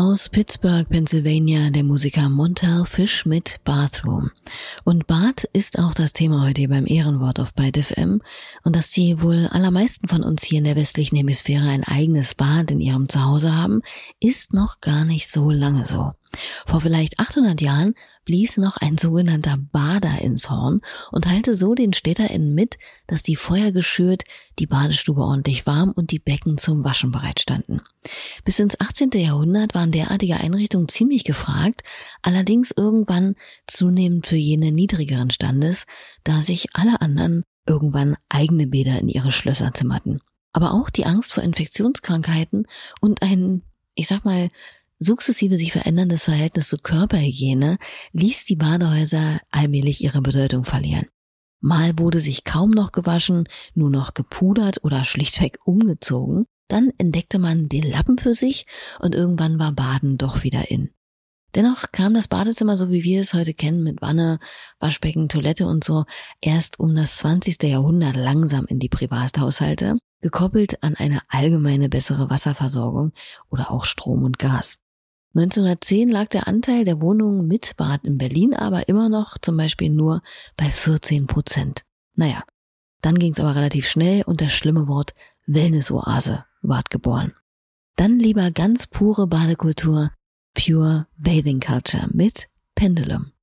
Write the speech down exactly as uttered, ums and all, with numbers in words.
Aus Pittsburgh, Pennsylvania, der Musiker Montel Fish mit Bathroom. Und Bad ist auch das Thema heute hier beim Ehrenwort auf Byte F M. Und dass die wohl allermeisten von uns hier in der westlichen Hemisphäre ein eigenes Bad in ihrem Zuhause haben, ist noch gar nicht so lange so. Vor vielleicht achthundert Jahren blies noch ein sogenannter Bader ins Horn und teilte so den StädterInnen mit, dass die Feuer geschürt, die Badestube ordentlich warm und die Becken zum Waschen bereitstanden. Bis ins achtzehnten Jahrhundert waren derartige Einrichtungen ziemlich gefragt, allerdings irgendwann zunehmend für jene niedrigeren Standes, da sich alle anderen irgendwann eigene Bäder in ihre Schlösser zimmerten. Aber auch die Angst vor Infektionskrankheiten und ein, ich sag mal, sukzessive sich veränderndes Verhältnis zur Körperhygiene ließ die Badehäuser allmählich ihre Bedeutung verlieren. Mal wurde sich kaum noch gewaschen, nur noch gepudert oder schlichtweg umgezogen. Dann entdeckte man den Lappen für sich und irgendwann war Baden doch wieder in. Dennoch kam das Badezimmer, so wie wir es heute kennen, mit Wanne, Waschbecken, Toilette und so, erst um das zwanzigste Jahrhundert langsam in die Privathaushalte, gekoppelt an eine allgemeine bessere Wasserversorgung oder auch Strom und Gas. neunzehnhundertzehn lag der Anteil der Wohnungen mit Bad in Berlin aber immer noch zum Beispiel nur bei vierzehn Prozent. Naja, dann ging es aber relativ schnell und das schlimme Wort Wellnessoase ward geboren. Dann lieber ganz pure Badekultur, Pure Bathing Culture mit Pendulum.